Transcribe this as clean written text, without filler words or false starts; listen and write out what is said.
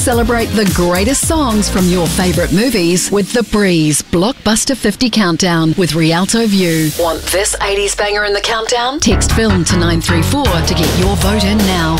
Celebrate the greatest songs from your favourite movies with The Breeze Blockbuster 50 Countdown with Rialto View. Want this 80s banger in the countdown? Text film to 934 to get your vote in now.